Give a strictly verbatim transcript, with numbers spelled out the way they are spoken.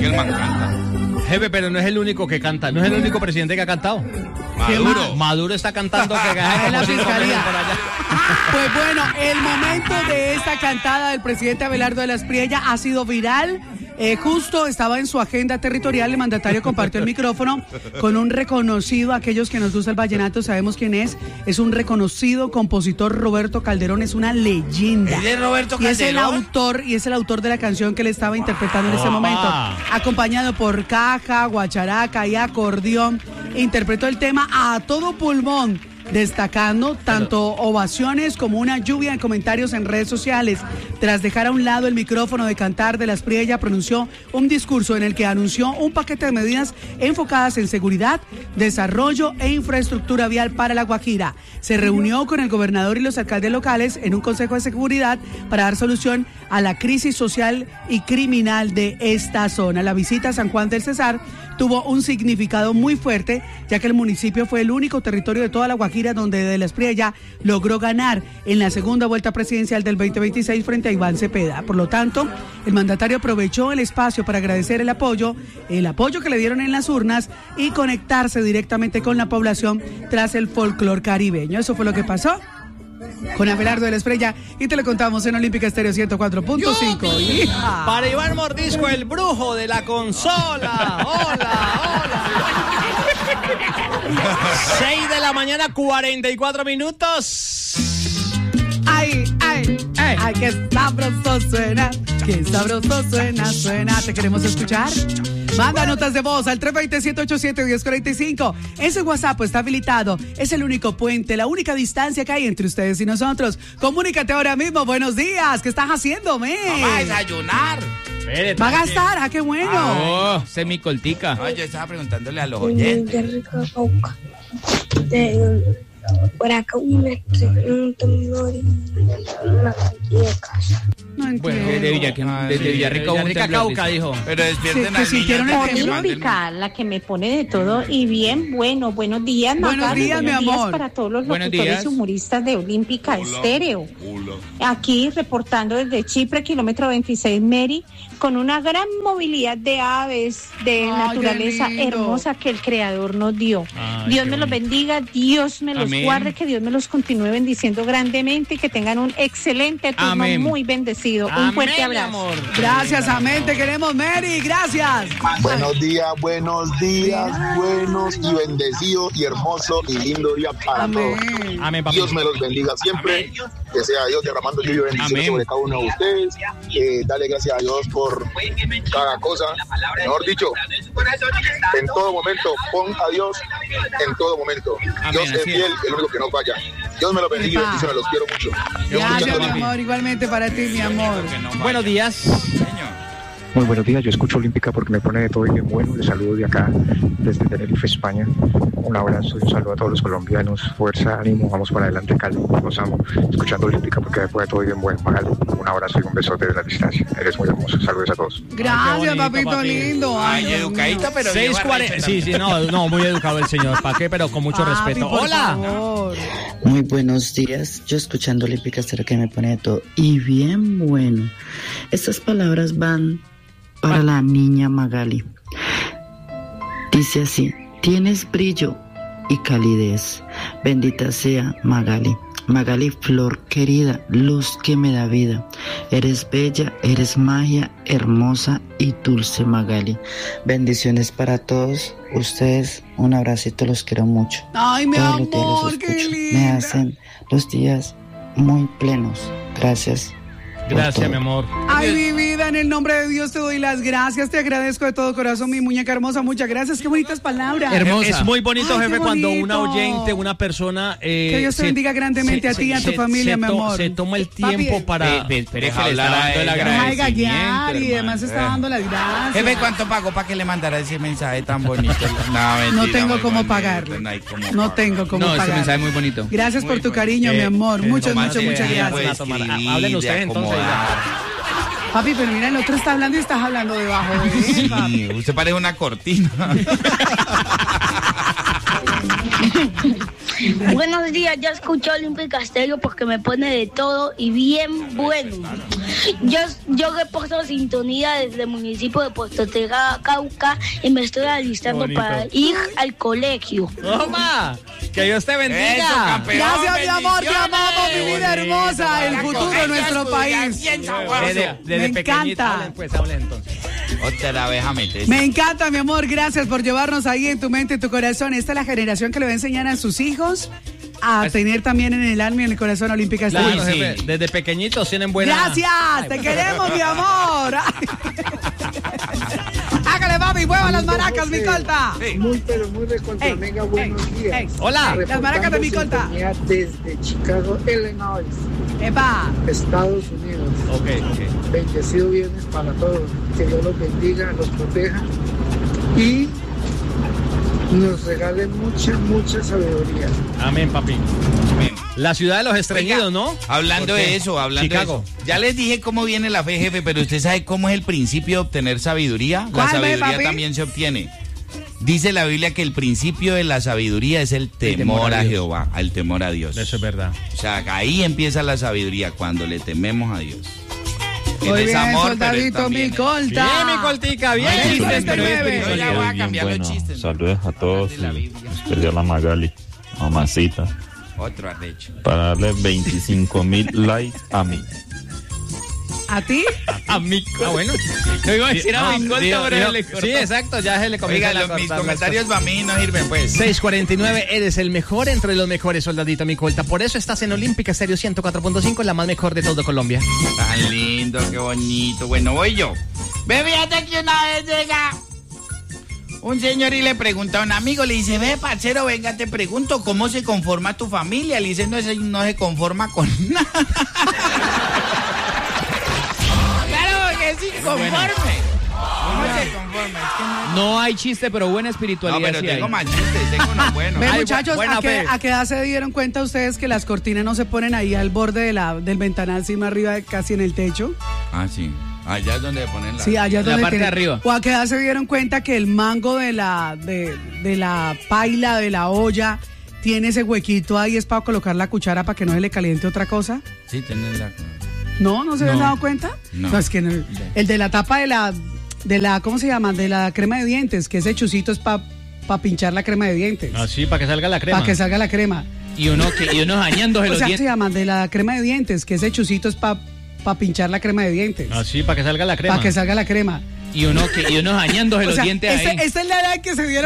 que el man canta. Jefe, pero no es el único que canta, no es el único presidente que ha cantado. Maduro. Maduro está cantando que gana en la fiscalía. por allá. Pues bueno, el momento de esta cantada del presidente Abelardo de la Espriella ha sido viral. Eh, justo estaba en su agenda territorial, el mandatario compartió el micrófono con un reconocido, aquellos que nos gusta el vallenato sabemos quién es, es un reconocido compositor, Roberto Calderón, es una leyenda. ¿Es de Roberto y es el Calderón? autor y es el autor de la canción que le estaba interpretando en ese momento, acompañado por caja, guacharaca y acordeón. Interpretó el tema a todo pulmón, destacando tanto ovaciones como una lluvia de comentarios en redes sociales. Tras dejar a un lado el micrófono de cantar de la Espriella, pronunció un discurso en el que anunció un paquete de medidas enfocadas en seguridad, desarrollo e infraestructura vial para La Guajira. Se reunió con el gobernador y los alcaldes locales en un consejo de seguridad para dar solución a la crisis social y criminal de esta zona. La visita a San Juan del Cesar tuvo un significado muy fuerte, ya que el municipio fue el único territorio de toda La Guajira donde de la Espriella logró ganar en la segunda vuelta presidencial del veinte veintiséis frente a Iván Cepeda. Por lo tanto, el mandatario aprovechó el espacio para agradecer el apoyo, el apoyo que le dieron en las urnas y conectarse directamente con la población tras el folclor caribeño. Eso fue lo que pasó con Abelardo de la Espriella y te lo contamos en Olímpica Estéreo ciento cuatro punto cinco. Para Iván Mordisco, el brujo de la consola. Hola, hola. seis de la mañana, cuarenta y cuatro minutos. Ay, ay, ay, ay, qué sabroso suena, qué sabroso suena, suena. ¿Te queremos escuchar? Manda notas de voz al tres dos cero, siete ocho siete, uno cero cuatro cinco. Ese WhatsApp está habilitado. Es el único puente, la única distancia que hay entre ustedes y nosotros. Comunícate ahora mismo. Buenos días. ¿Qué estás haciendo, men? Vamos a desayunar. Espérate, ¿Va a gastar? ¿Ah, qué bueno? Oh, semicoltica. No, yo estaba preguntándole a los oyentes. Por acá un un temblor y una cantidad de casa. No entiendo. Bueno, desde, Villa, Ah, desde sí, Villarrica, Villarrica, Villarrica Cauca, dice. dijo. Pero despierten Sí, al que niño sintieron antes el que manden- Olímpica, la que me pone de todo y bien bueno. Buenos días, Buenos Macario, días, mi buenos días amor. para todos los Buenos locutores días. y humoristas de Olímpica Estéreo. Aquí reportando desde Chipre, kilómetro veintiséis, Mary, con una gran movilidad de aves, de Ay, naturaleza qué lindo. hermosa que el Creador nos dio. Ay, Dios qué me los bonito. bendiga, Dios me los Amén. guarde, que Dios me los continúe bendiciendo grandemente y que tengan un excelente turno, Amén. muy bendecido. Un Amén, fuerte mi abrazo. amor. Gracias, amén. Te queremos, Mary. Gracias. Buenos días, buenos días, buenos y bendecido y hermoso y lindo día para todos. Amén. Amén, papi. Dios me los bendiga siempre, que sea Dios derramando lluvia y bendiciones Amén. sobre cada uno de ustedes. Eh, dale gracias a Dios por cada cosa. Mejor dicho, en todo momento, pon a Dios en todo momento. Amén, Dios es así fiel, es. el único que no falla. Dios me los bendiga y Epa. bendiciones, los quiero mucho. Dios Gracias, escuchando mi limpio. amor. Igualmente para ti, mi amor. Buenos días. Señor. Muy buenos días, yo escucho Olímpica porque me pone de todo y bien bueno. Les saludo de acá, desde Tenerife, España. Un abrazo y un saludo a todos los colombianos. Fuerza, ánimo, vamos para adelante, Cali. Los amo. Escuchando Olímpica porque me pone de todo y bien bueno. Magali, un abrazo y un besote desde la distancia. Eres muy hermoso. Saludos a todos. Gracias, bonito, papito papi. lindo. Ay, Dios mío. educadita, pero seis bien cuarenta. barricha Sí, sí, no, no, muy educado el señor. ¿Para qué? Pero con mucho Papi, respeto. por Hola. favor. Muy buenos días, yo escuchando Olímpica Estéreo que me pone de todo y bien bueno. Estas palabras van para la niña Magali. Dice así: tienes brillo y calidez, bendita sea Magali. Magali, flor querida, luz que me da vida. Eres bella, eres magia, hermosa y dulce Magali. Bendiciones para todos ustedes. Un abracito, los quiero mucho. Ay, mi Todos los días los amor, qué escucho. linda. Me hacen los días muy plenos. Gracias. por Gracias, todo. mi amor. Ay, mi vida, en el nombre de Dios te doy las gracias. Te agradezco de todo corazón, mi muñeca hermosa. Muchas gracias. Qué bonitas palabras. Hermosa. Es muy bonito, Ay, jefe, qué cuando bonito. una oyente, una persona... eh, Que Dios te se- bendiga grandemente a ti y a tu familia, se mi to- amor. Se toma el Papi, tiempo para... de- de- Espere, deja que le está hablar a dando el ella. Ay, agradecimiento, gaguear y hermano. además está Eh. dando las gracias. Jefe, ¿cuánto pagó para que le mandara ese mensaje tan bonito? No, mentira, No tengo muy cómo bonito, pagarle. No, hay cómo No pagar. tengo cómo No, ese pagar. mensaje es muy bonito. Gracias Muy por tu bonito. cariño, mi Eh, amor. eh, Muchas, tomate, muchas, muchas eh, gracias. Puede tomar. escribir, Hablen de ustedes, entonces, acomodar. Papi, pero mira, el otro está hablando y estás hablando debajo de él, papi. Sí, usted parece una cortina. Buenos días, ya escucho Olímpica Estéreo porque me pone de todo y bien bueno. Yo, yo reporto sintonía desde el municipio de Puerto Tegada, Cauca, y me estoy alistando para ir al colegio. ¡Toma! ¡Que Dios te bendiga! Eso, campeón. Gracias, mi amor, te bendiciones. amamos, mi vida hermosa, el La futuro de cogencia nuestro estudiar país. ciencia, Desde, guaso. desde Me pequeñita, encanta. hablen, pues, hablen entonces. Otra vez a meter. Me encanta, mi amor, gracias por llevarnos ahí en tu mente, en tu corazón. Esta es la generación que le va a enseñar a sus hijos a tener también en el alma y en el corazón Olímpica Claro, Estéreo. sí. jefe, desde pequeñitos tienen buena... Gracias, te queremos, mi amor. Hágale, papi, mueva las maracas, mi colta. Muy, pero muy recontra Ey, mega buenos ey, días. ey. Hola. Las maracas de mi colta. Sintonía desde Chicago, Illinois, Epa. Estados Unidos. Ok, ok. Bendecido viernes para todos. Que Dios los bendiga, los proteja y nos regale mucha, mucha sabiduría. Amén, papi. Amén. La ciudad de los estreñidos, Oiga, ¿no? Hablando ¿Por qué? de eso, hablando Chicago. de eso. Ya les dije cómo viene la fe, jefe, pero usted sabe cómo es el principio de obtener sabiduría. La ¿Cuál, ve, sabiduría papi? también se obtiene. Dice la Biblia que el principio de la sabiduría es el temor, temor a a Dios. Jehová, el temor a Dios. Eso es verdad. O sea, ahí empieza la sabiduría, cuando le tememos a Dios. Muy Tienes bien, amor, pero él soldadito, mi también- colta. Bien, mi coltica, bien. No hay chistes, treinta y pero es nueve. espiritual. Yo ya voy a Bien cambiar los bueno. chistes. ¿no? Saludos a todos De la y Biblia. especial a Magali, mamacita, Otro arrecho. para darle veinticinco mil likes a mí. ¿A ti? A mí. Ah, bueno. Yo iba a decir a mi colta, digo, pero digo, le cortó. Sí, exacto, ya se le comienza Oiga, a los- mis cortar las comentarios para mí no sirven, pues. seis cuarenta y nueve, eres el mejor entre los mejores, soldadito, mi colta. Por eso estás en Olímpica Estéreo ciento cuatro punto cinco, la más mejor de todo Colombia. Tan lindo, qué bonito. Bueno, voy yo. Ve, fíjate que una vez llega un señor y le pregunta a un amigo, le dice, ve, parcero, venga, te pregunto, ¿cómo se conforma tu familia? Le dice, no, ese no se conforma con nada. Claro, que es inconforme. ¿Cómo se conforma? Es que no... No hay chiste, pero buena No, espiritualidad. pero sí tengo hay. más chistes, tengo unos buenos. Ve, Ay, muchachos, buena ¿a qué, fe. ¿a qué edad se dieron cuenta ustedes que las cortinas no se ponen ahí al borde de la, del ventanal, sino arriba, casi en el techo? Ah, sí. Allá es donde ponen la... Sí, allá es La donde parte de tiene- arriba. ¿O a qué edad se dieron cuenta que el mango de la, de, de la paila, de la olla, tiene ese huequito ahí, es para colocar la cuchara para que no se le caliente otra cosa? Sí, tienen la... ¿No? ¿No se habían No. dado cuenta? No. es que no- el de la tapa de la, de la, ¿cómo se llama? De la crema de dientes, que ese chucito es para pa pinchar la crema de dientes. Ah, sí, para que salga la crema. Para que salga la crema. Y uno, que, y uno dañándose O los sea, se dientes. llama de la crema de dientes, que ese chucito es para pa pinchar la crema de dientes. Ah, sí, para que salga la crema. Para que salga la crema. Y uno, que, y uno dañándose O los sea, dientes ese- ahí. esa es la edad que se dieron